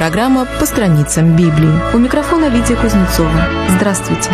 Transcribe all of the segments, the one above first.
программа «По страницам Библии». У микрофона Лидия Кузнецова. Здравствуйте!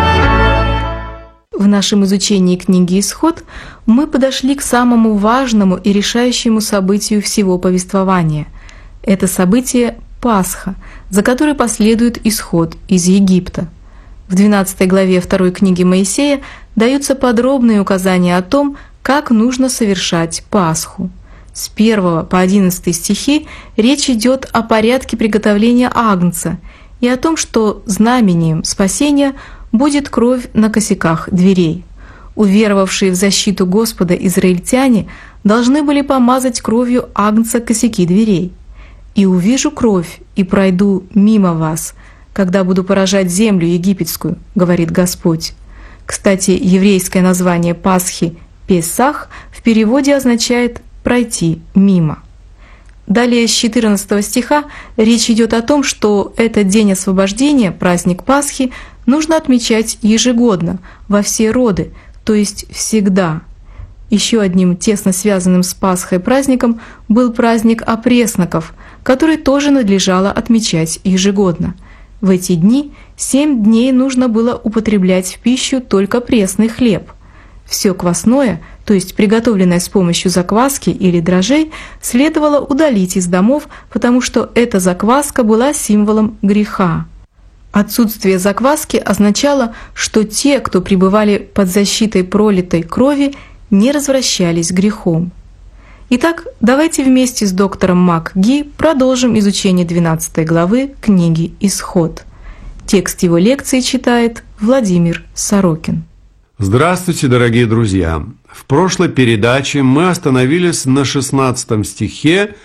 В нашем изучении книги «Исход» мы подошли к самому важному и решающему событию всего повествования. Это событие Пасха, за которой последует исход из Египта. В 12 главе 2 книги Моисея даются подробные указания о том, как нужно совершать Пасху. С 1 по 11 стихи речь идет о порядке приготовления агнца и о том, что знамением спасения будет кровь на косяках дверей. Уверовавшие в защиту Господа израильтяне должны были помазать кровью агнца косяки дверей. «И увижу кровь, и пройду мимо вас, когда буду поражать землю египетскую», — говорит Господь. Кстати, еврейское название Пасхи «Песах» в переводе означает «пройти мимо». Далее с 14 стиха речь идет о том, что этот день освобождения, праздник Пасхи, нужно отмечать ежегодно, во все роды, то есть всегда. Еще одним тесно связанным с Пасхой праздником был праздник опресноков, который тоже надлежало отмечать ежегодно. В эти дни 7 дней нужно было употреблять в пищу только пресный хлеб. Все квасное, то есть приготовленное с помощью закваски или дрожжей, следовало удалить из домов, потому что эта закваска была символом греха. Отсутствие закваски означало, что те, кто пребывали под защитой пролитой крови, не развращались грехом. Итак, давайте вместе с доктором МакГи продолжим изучение 12 главы книги «Исход». Текст его лекции читает Владимир Сорокин. Здравствуйте, дорогие друзья! В прошлой передаче мы остановились на 16 стихе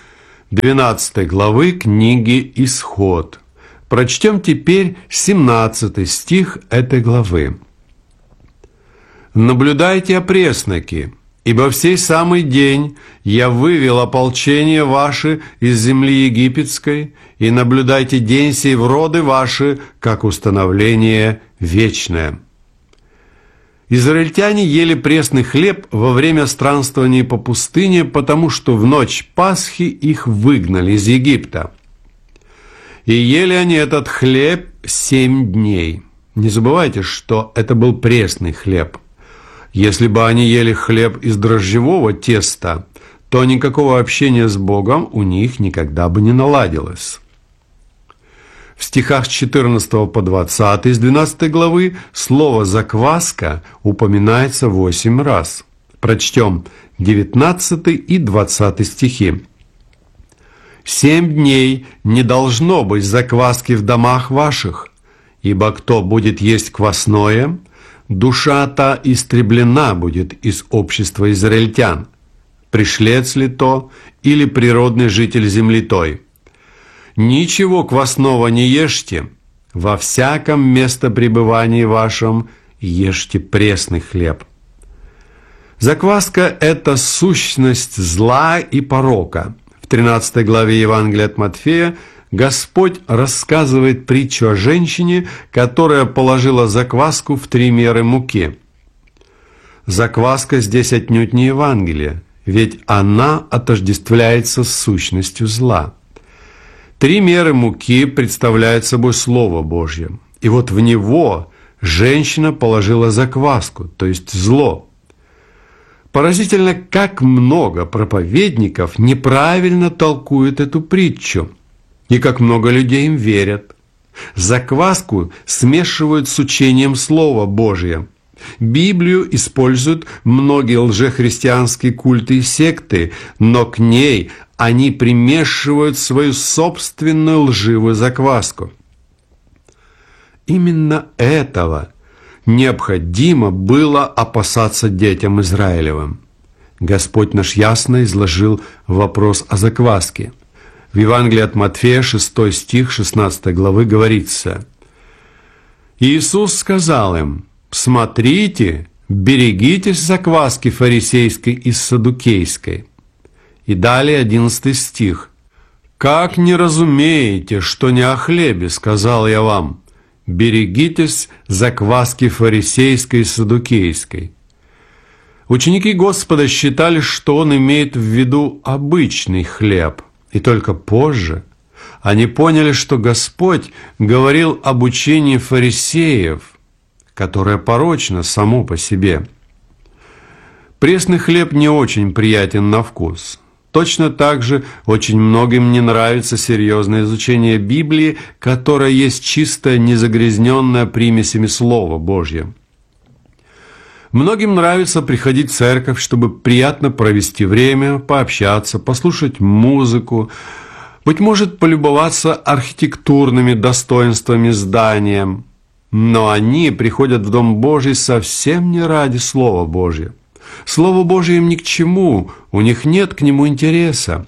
12 главы книги «Исход». Прочтем теперь 17 стих этой главы. «Наблюдайте опресноки, ибо в сей самый день я вывел ополчение ваше из земли египетской, и наблюдайте день сей в роды ваши, как установление вечное». Израильтяне ели пресный хлеб во время странствования по пустыне, потому что в ночь Пасхи их выгнали из Египта. И ели они этот хлеб 7 дней. Не забывайте, что это был пресный хлеб. Если бы они ели хлеб из дрожжевого теста, то никакого общения с Богом у них никогда бы не наладилось. В стихах с 14 по 20 из 12 главы слово «закваска» упоминается 8 раз. Прочтем 19 и 20 стихи. 7 дней не должно быть закваски в домах ваших, ибо кто будет есть квасное, душа та истреблена будет из общества израильтян, пришлец ли то или природный житель земли той. Ничего квасного не ешьте, во всяком местопребывании вашем ешьте пресный хлеб». Закваска – это сущность зла и порока. В 13 главе Евангелия от Матфея Господь рассказывает притчу о женщине, которая положила закваску в 3 меры муки. Закваска здесь отнюдь не Евангелие, ведь она отождествляется с сущностью зла. 3 меры муки представляют собой Слово Божье, и вот в него женщина положила закваску, то есть зло. Поразительно, как много проповедников неправильно толкуют эту притчу, и как много людей им верят. Закваску смешивают с учением Слова Божия. Библию используют многие лжехристианские культы и секты, но к ней они примешивают свою собственную лживую закваску. Именно этого необходимо было опасаться детям Израилевым. Господь наш ясно изложил вопрос о закваске. В Евангелии от Матфея, 6 стих 16 главы говорится: «Иисус сказал им: смотрите, берегитесь закваски фарисейской и саддукейской». И далее 11 стих. «Как не разумеете, что не о хлебе, сказал я вам, берегитесь закваски фарисейской и саддукейской». Ученики Господа считали, что Он имеет в виду обычный хлеб, и только позже, Они поняли, что Господь говорил об учении фарисеев, которое порочно само по себе. Пресный хлеб не очень приятен на вкус. Точно так же очень многим не нравится серьезное изучение Библии, которое есть чистое, незагрязненное примесями Слова Божьего. Многим нравится приходить в церковь, чтобы приятно провести время, пообщаться, послушать музыку, быть может, полюбоваться архитектурными достоинствами здания. Но они приходят в Дом Божий совсем не ради Слова Божьего. Слово Божие им ни к чему, у них нет к нему интереса.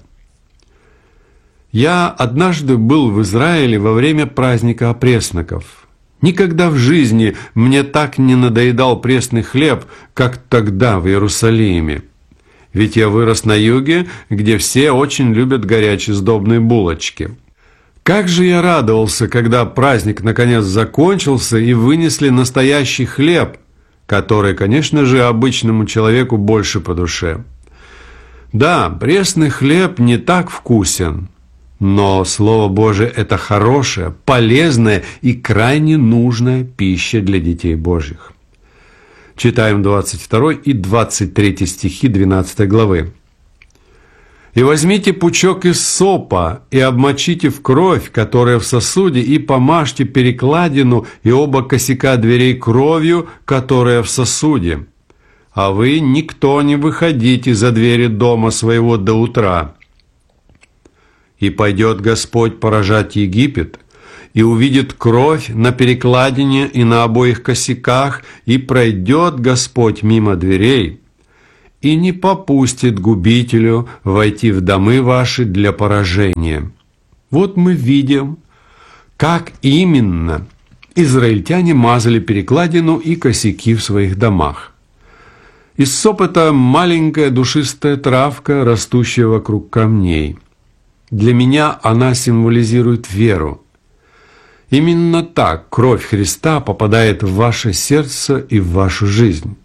Я однажды был в Израиле во время праздника опресноков. Никогда в жизни мне так не надоедал пресный хлеб, как тогда в Иерусалиме. Ведь я вырос на юге, где все очень любят горячие сдобные булочки. Как же я радовался, когда праздник наконец закончился и вынесли настоящий хлеб, который, конечно же, обычному человеку больше по душе. Да, пресный хлеб не так вкусен, но Слово Божие – это хорошая, полезная и крайне нужная пища для детей Божьих. Читаем 22 и 23 стихи 12 главы. «И возьмите пучок иссопа, и обмочите в кровь, которая в сосуде, и помажьте перекладину и оба косяка дверей кровью, которая в сосуде. А вы никто не выходите за двери дома своего до утра. И пойдет Господь поражать Египет, и увидит кровь на перекладине и на обоих косяках, и пройдет Господь мимо дверей, и не попустит губителю войти в домы ваши для поражения». Вот мы видим, как именно израильтяне мазали перекладину и косяки в своих домах. Иссоп – это маленькая душистая травка, растущая вокруг камней. Для меня она символизирует веру. Именно так кровь Христа попадает в ваше сердце и в вашу жизнь.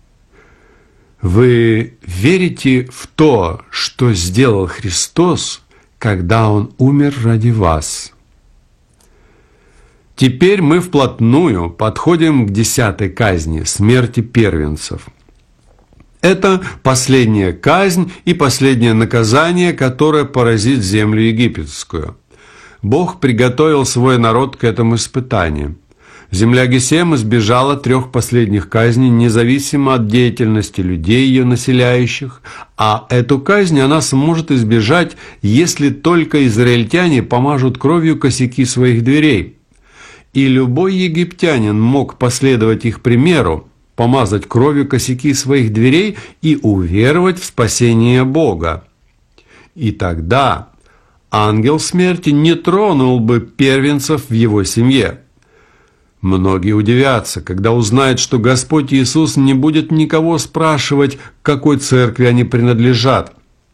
Вы верите в то, что сделал Христос, когда Он умер ради вас? Теперь мы вплотную подходим к 10-й казни – смерти первенцев. Это последняя казнь и последнее наказание, которое поразит землю египетскую. Бог приготовил свой народ к этому испытанию. Земля Гесем избежала 3 последних казней, независимо от деятельности людей, ее населяющих, а эту казнь она сможет избежать, если только израильтяне помажут кровью косяки своих дверей. И любой египтянин мог последовать их примеру, помазать кровью косяки своих дверей и уверовать в спасение Бога. И тогда ангел смерти не тронул бы первенцев в его семье. Многие удивятся, когда узнают, что Господь Иисус не будет никого спрашивать, к какой церкви они принадлежат.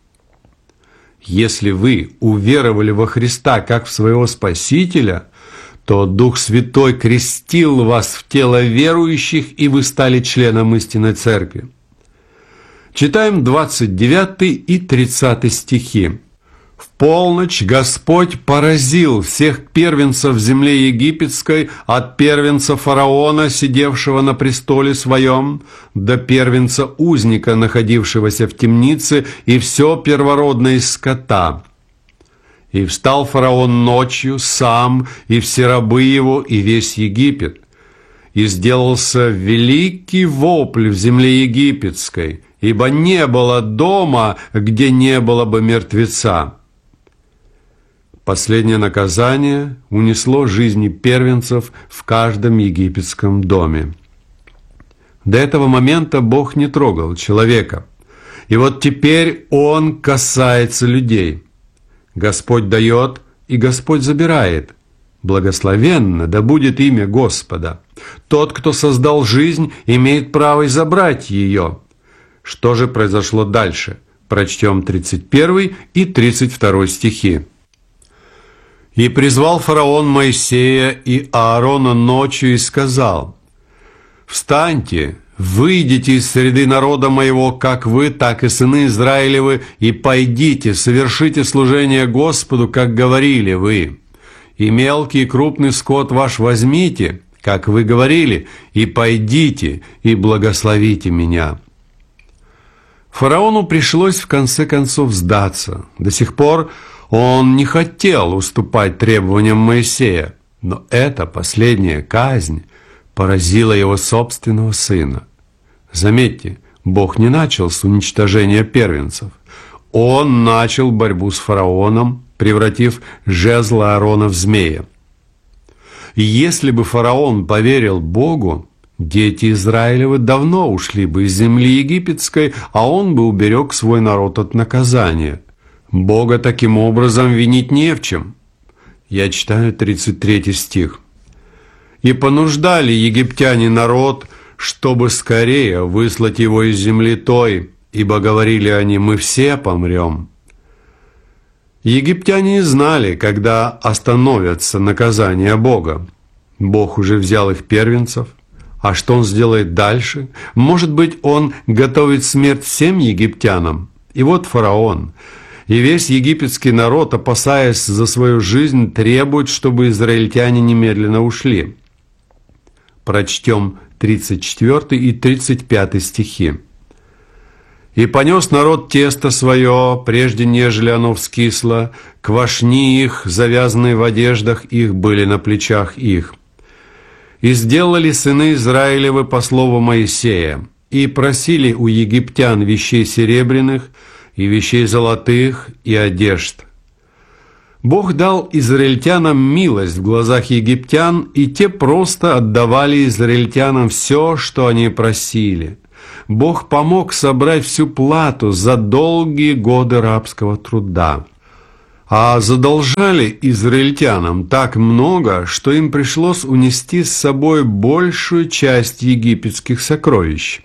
Если вы уверовали во Христа как в своего Спасителя, то Дух Святой крестил вас в тело верующих, и вы стали членом истинной церкви. Читаем 29 и 30 стихи. «В полночь Господь поразил всех первенцев в земле египетской, от первенца фараона, сидевшего на престоле своем, до первенца узника, находившегося в темнице, и все первородное из скота. И встал фараон ночью сам, и все рабы его, и весь Египет. И сделался великий вопль в земле египетской, ибо не было дома, где не было бы мертвеца». Последнее наказание унесло жизни первенцев в каждом египетском доме. До этого момента Бог не трогал человека. И вот теперь Он касается людей. Господь дает, и Господь забирает. Благословенно да будет имя Господа. Тот, кто создал жизнь, имеет право и забрать ее. Что же произошло дальше? Прочтем 31 и 32 стихи. «И призвал фараон Моисея и Аарона ночью и сказал: встаньте, выйдите из среды народа моего, как вы, так и сыны Израилевы, и пойдите, совершите служение Господу, как говорили вы. и мелкий и крупный скот ваш возьмите, как вы говорили, и пойдите, и благословите меня». Фараону пришлось в конце концов сдаться. До сих пор он не хотел уступать требованиям Моисея, но эта последняя казнь поразила его собственного сына. Заметьте, Бог не начал с уничтожения первенцев. Он начал борьбу с фараоном, превратив жезл Аарона в змея. Если бы фараон поверил Богу, дети Израилевы давно ушли бы из земли египетской, а он бы уберег свой народ от наказания. Бога таким образом винить не в чем. Я читаю 33 стих. «И понуждали египтяне народ, чтобы скорее выслать его из земли той, ибо говорили они: мы все помрем». Египтяне не знали, когда остановятся наказания Бога. Бог уже взял их первенцев. А что он сделает дальше? Может быть, он готовит смерть всем египтянам? И вот фараон и весь египетский народ, опасаясь за свою жизнь, требуют, чтобы израильтяне немедленно ушли. Прочтем 34 и 35 стихи. «И понес народ тесто свое, прежде нежели оно вскисло, квашни их, завязанные в одеждах их, были на плечах их. И сделали сыны Израилевы по слову Моисея, и просили у египтян вещей серебряных, и вещей золотых, и одежд. Бог дал израильтянам милость в глазах египтян, и те просто отдавали израильтянам все, что они просили. Бог помог собрать всю плату за долгие годы рабского труда. А задолжали израильтянам так много, что им пришлось унести с собой большую часть египетских сокровищ.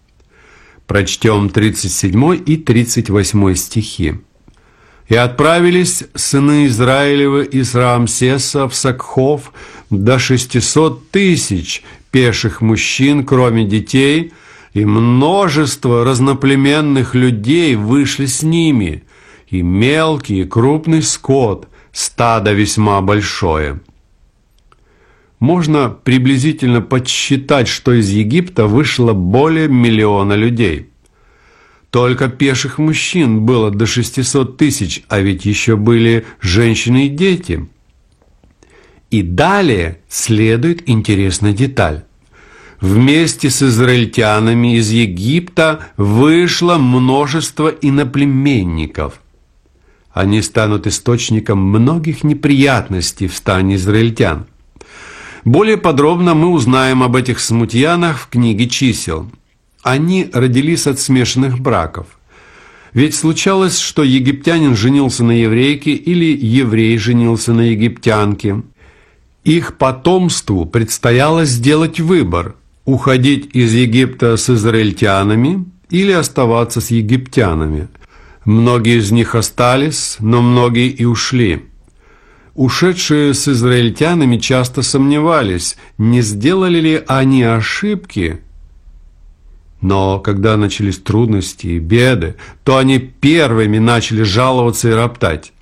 Прочтем 37 и 38 стихи. «И отправились сыны Израилевы из Раамсеса в Сакхов до 600 тысяч пеших мужчин, кроме детей, и множество разноплеменных людей вышли с ними, и мелкий, и крупный скот, стадо весьма большое». Можно приблизительно подсчитать, что из Египта вышло более 1 миллиона людей. Только пеших мужчин было до 600 тысяч, а ведь еще были женщины и дети. И далее следует интересная деталь. Вместе с израильтянами из Египта вышло множество иноплеменников. Они станут источником многих неприятностей в стане израильтян. Более подробно мы узнаем об этих смутьянах в книге «Чисел». Они родились от смешанных браков. Ведь случалось, что египтянин женился на еврейке или еврей женился на египтянке. Их потомству предстояло сделать выбор – уходить из Египта с израильтянами или оставаться с египтянами. Многие из них остались, но многие и ушли. Ушедшие с израильтянами часто сомневались, не сделали ли они ошибки. Но когда начались трудности и беды, то они первыми начали жаловаться и роптать.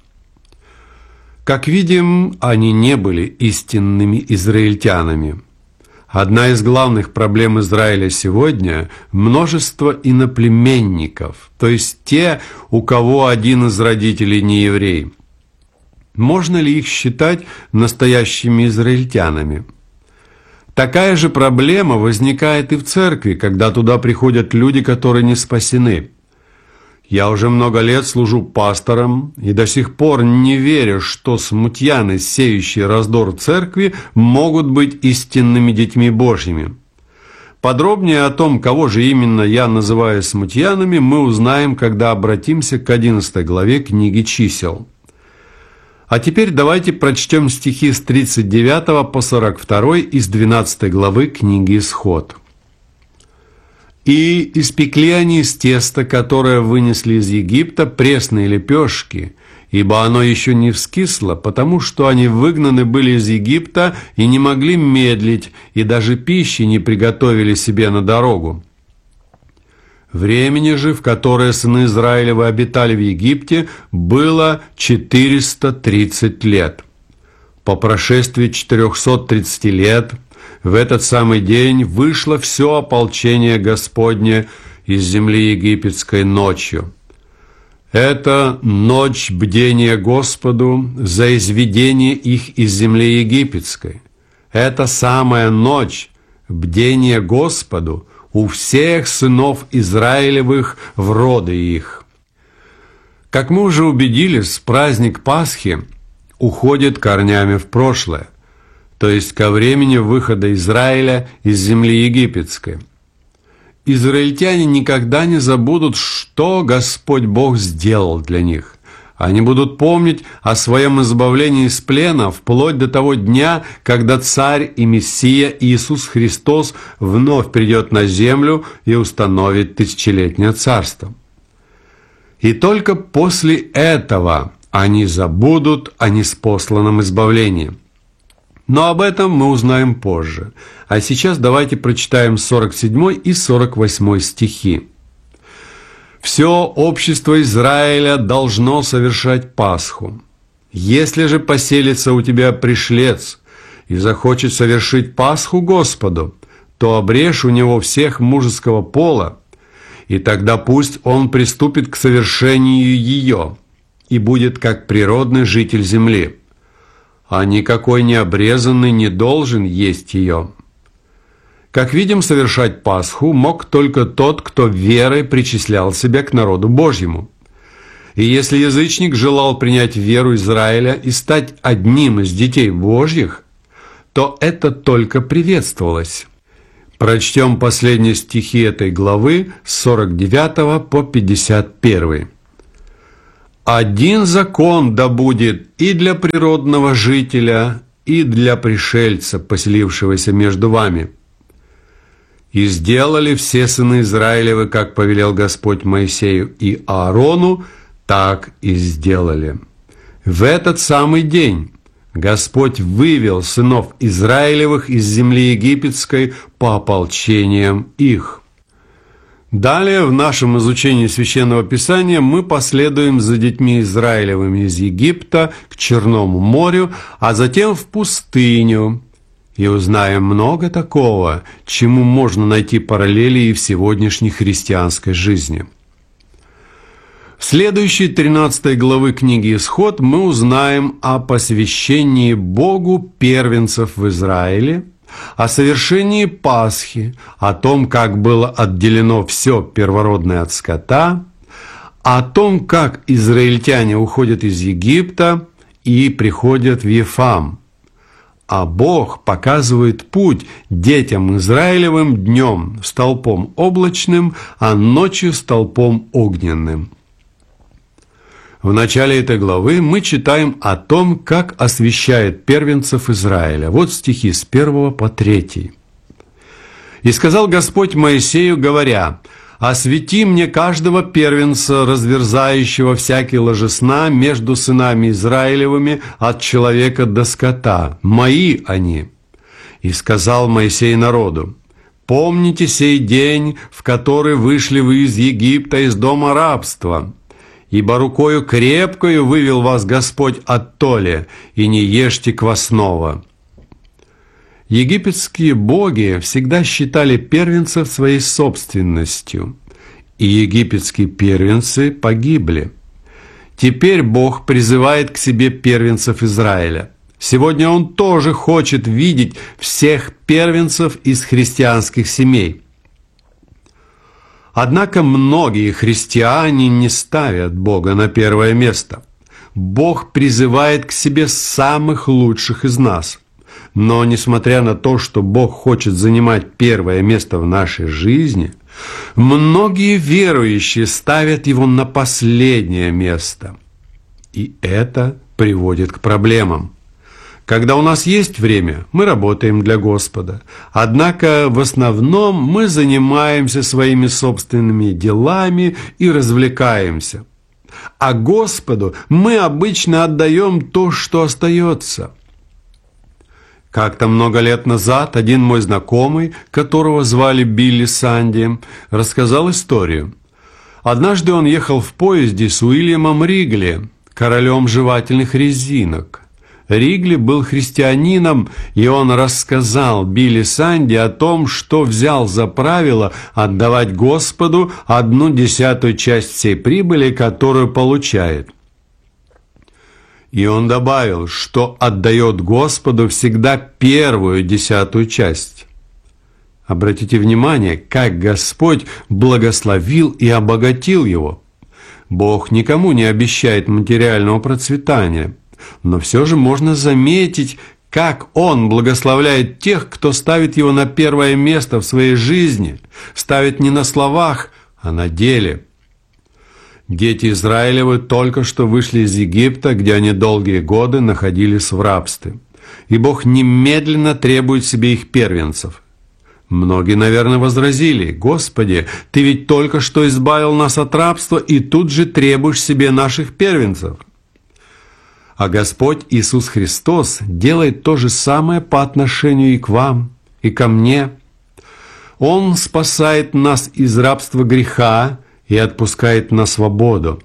Как видим, они не были истинными израильтянами. Одна из главных проблем Израиля сегодня – множество иноплеменников, то есть те, у кого один из родителей не еврей. Можно ли их считать настоящими израильтянами? Такая же проблема возникает и в церкви, когда туда приходят люди, которые не спасены. Я уже много лет служу пастором и до сих пор не верю, что смутьяны, сеющие раздор в церкви, могут быть истинными детьми Божьими. Подробнее о том, кого же именно я называю смутьянами, мы узнаем, когда обратимся к 11 главе книги «Чисел». А теперь давайте прочтем стихи с 39 по 42 из 12 главы книги «Исход». «И испекли они из теста, которое вынесли из Египта, пресные лепешки, ибо оно еще не вскисло, потому что они выгнаны были из Египта и не могли медлить, и даже пищи не приготовили себе на дорогу. Времени же, в которое сыны Израилевы обитали в Египте, было 430 лет. По прошествии 430 лет в этот самый день вышло все ополчение Господне из земли египетской ночью. Это ночь бдения Господу за изведение их из земли египетской. Это самая ночь бдения Господу у всех сынов Израилевых в роды их. Как мы уже убедились, праздник Пасхи уходит корнями в прошлое, то есть ко времени выхода Израиля из земли египетской. Израильтяне никогда не забудут, что Господь Бог сделал для них. Они будут помнить о своем избавлении из плена вплоть до того дня, когда Царь и Мессия Иисус Христос вновь придет на землю и установит тысячелетнее царство. И только после этого они забудут о ниспосланном избавлении. Но об этом мы узнаем позже. А сейчас давайте прочитаем 47 и 48 стихи. «Все общество Израиля должно совершать Пасху. Если же поселится у тебя пришлец и захочет совершить Пасху Господу, то обрежь у него всех мужеского пола, и тогда пусть он приступит к совершению ее и будет как природный житель земли. А никакой необрезанный не должен есть ее». Как видим, совершать Пасху мог только тот, кто верой причислял себя к народу Божьему. И если язычник желал принять веру Израиля и стать одним из детей Божьих, то это только приветствовалось. Прочтем последние стихи этой главы с 49 по 51. «Один закон да будет и для природного жителя, и для пришельца, поселившегося между вами. И сделали все сыны Израилевы, как повелел Господь Моисею и Аарону, так и сделали. В этот самый день Господь вывел сынов Израилевых из земли египетской по ополчениям их». Далее в нашем изучении Священного Писания мы последуем за детьми Израилевыми из Египта к Черному морю, а затем в пустыню, и узнаем много такого, чему можно найти параллели и в сегодняшней христианской жизни. В следующей 13 главы книги «Исход» мы узнаем о посвящении Богу первенцев в Израиле, о совершении Пасхи, о том, как было отделено все первородное от скота, о том, как израильтяне уходят из Египта и приходят в Ефам. А Бог показывает путь детям Израилевым днем столпом облачным, а ночью столпом огненным. В начале этой главы мы читаем о том, как освящает первенцев Израиля. Вот стихи с 1 по 3. «И сказал Господь Моисею, говоря: освети мне каждого первенца, разверзающего всякий ложесна между сынами Израилевыми от человека до скота. Мои они. И сказал Моисей народу: помните сей день, в который вышли вы из Египта, из дома рабства. Ибо рукою крепкою вывел вас Господь оттоле, и не ешьте квасного». Египетские боги всегда считали первенцев своей собственностью, и египетские первенцы погибли. Теперь Бог призывает к себе первенцев Израиля. Сегодня Он тоже хочет видеть всех первенцев из христианских семей. Однако многие христиане не ставят Бога на первое место. Бог призывает к себе самых лучших из нас. Но несмотря на то, что Бог хочет занимать первое место в нашей жизни, многие верующие ставят Его на последнее место. И это приводит к проблемам. Когда у нас есть время, мы работаем для Господа. Однако в основном мы занимаемся своими собственными делами и развлекаемся. А Господу мы обычно отдаем то, что остается. Как-то много лет назад один мой знакомый, которого звали Билли Санди, рассказал историю. Однажды он ехал в поезде с Уильямом Ригли, королем жевательных резинок. Ригли был христианином, и он рассказал Билли Санди о том, что взял за правило отдавать Господу 1/10 часть всей прибыли, которую получает. И он добавил, что отдает Господу всегда 1/10 часть. Обратите внимание, как Господь благословил и обогатил его. Бог никому не обещает материального процветания, но все же можно заметить, как Он благословляет тех, кто ставит Его на первое место в своей жизни, ставит не на словах, а на деле. Дети Израилевы только что вышли из Египта, где они долгие годы находились в рабстве, и Бог немедленно требует себе их первенцев. Многие, наверное, возразили: «Господи, Ты ведь только что избавил нас от рабства, и тут же требуешь себе наших первенцев». А Господь Иисус Христос делает то же самое по отношению и к вам, и ко мне. Он спасает нас из рабства греха и отпускает на свободу.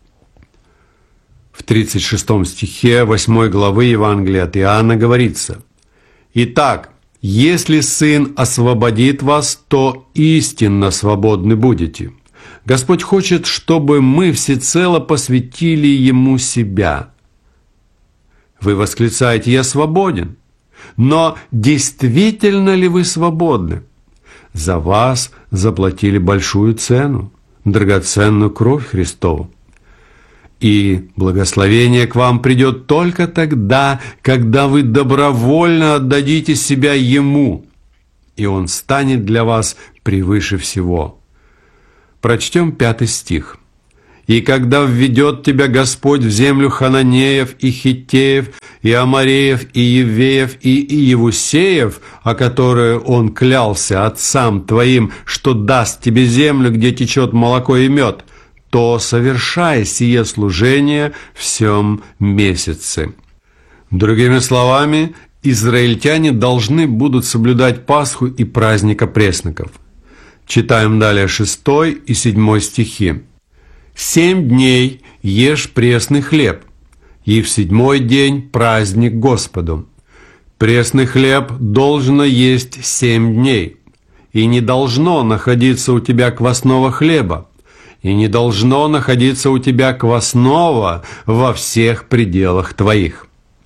В 36 стихе 8 главы Евангелия от Иоанна говорится: «Итак, если Сын освободит вас, то истинно свободны будете». Господь хочет, чтобы мы всецело посвятили Ему себя. Вы восклицаете: «Я свободен». Но действительно ли вы свободны? За вас заплатили большую цену, драгоценную кровь Христову. И благословение к вам придет только тогда, когда вы добровольно отдадите себя Ему, и Он станет для вас превыше всего. Прочтем 5 стих. «И когда введет тебя Господь в землю Хананеев и Хиттеев, и Амореев, и Евеев, и Иевусеев, о которой Он клялся отцам твоим, что даст тебе землю, где течет молоко и мед, то совершай сие служение в сем месяце». Другими словами, израильтяне должны будут соблюдать Пасху и праздник опресноков. Читаем далее 6 и 7 стихи. 7 дней ешь пресный хлеб, и в 7-й день праздник Господу. Пресный хлеб должно есть 7 дней, и не должно находиться у тебя квасного хлеба, и не должно находиться у тебя квасного во всех пределах твоих.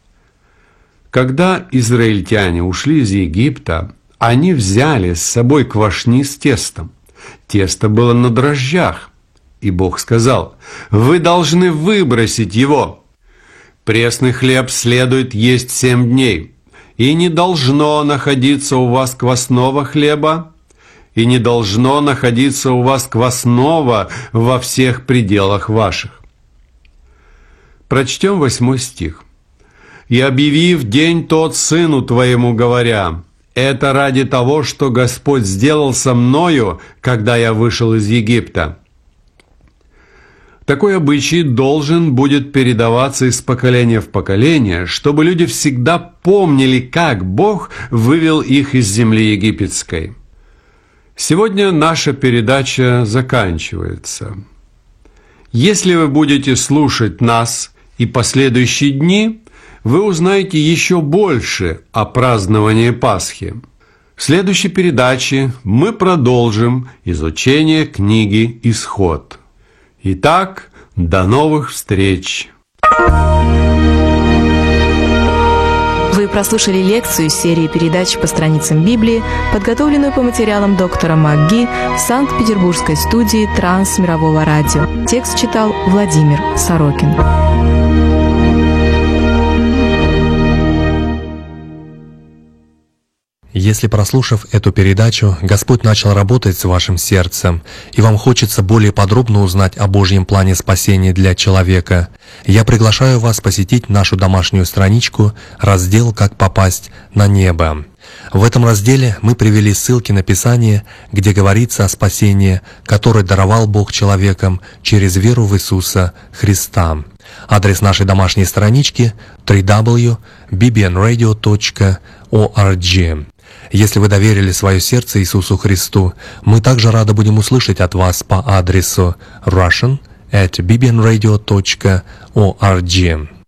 Когда израильтяне ушли из Египта, они взяли с собой квашни с тестом. Тесто было на дрожжах, и Бог сказал: «Вы должны выбросить его. Пресный хлеб следует есть 7 дней, и не должно находиться у вас квасного хлеба, и не должно находиться у вас квасного во всех пределах ваших». Прочтем 8 стих. «И объяви в день тот сыну твоему, говоря: это ради того, что Господь сделал со мною, когда я вышел из Египта». Такой обычай должен будет передаваться из поколения в поколение, чтобы люди всегда помнили, как Бог вывел их из земли египетской. Сегодня наша передача заканчивается. Если вы будете слушать нас и последующие дни, вы узнаете еще больше о праздновании Пасхи. В следующей передаче мы продолжим изучение книги «Исход». Итак, до новых встреч! Вы прослушали лекцию из серии передач по страницам Библии, подготовленную по материалам доктора МакГи в Санкт-Петербургской студии Трансмирового радио. Текст читал Владимир Сорокин. Если, прослушав эту передачу, Господь начал работать с вашим сердцем, и вам хочется более подробно узнать о Божьем плане спасения для человека, я приглашаю вас посетить нашу домашнюю страничку, раздел «Как попасть на небо». В этом разделе мы привели ссылки на Писание, где говорится о спасении, которое даровал Бог человекам через веру в Иисуса Христа. Адрес нашей домашней странички www.bbnradio.org. Если вы доверили свое сердце Иисусу Христу, мы также рады будем услышать от вас по адресу russian@bbnradio.org.